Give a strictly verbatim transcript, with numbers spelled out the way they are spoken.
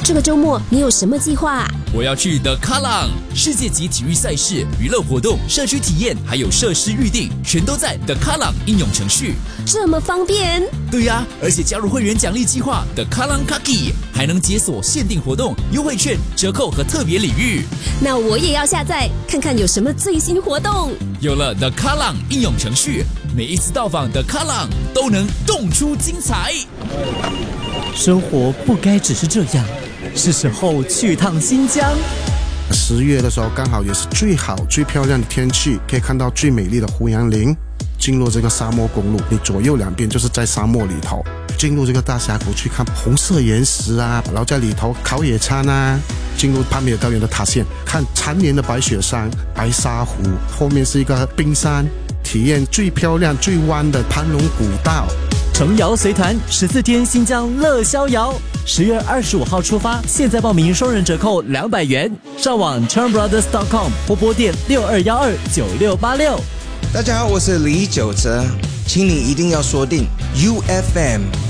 这个周末你有什么计划？ 我要去 The Kallang 世界级体育赛事、娱乐活动、社区体验，还有设施预定，全都在 The Kallang 应用程序。 这么方便？ 对呀、啊，而且加入会员奖励计划 The Kallang Kaki 还能解锁限定活动、优惠券、折扣和特别礼遇。 那我也要下载看看有什么最新活动。 有了 The Kallang 应用程序，每一次到访 The Kallang 都能动出精彩。 生活不该只是这样，是时候去趟新疆。 十月的时候刚好也是最好最漂亮的天气，可以看到最美丽的胡杨林。进入这个沙漠公路，你左右两边就是在沙漠里头。进入这个大峡谷去看红色岩石啊，然后在里头烤野餐啊。进入攀米尔高原的塔县，看缠绵的白雪山、白沙湖，后面是一个冰山，体验最漂亮最弯的盘龙古道。 程瑶随团十四天新疆乐逍遥，十月二十五号出发，现在报名双人折扣两百元，上网 turn brothers dot com 或拨电六二幺二九六八六。 大家好，我是李玖哲，请你一定要锁定 U F M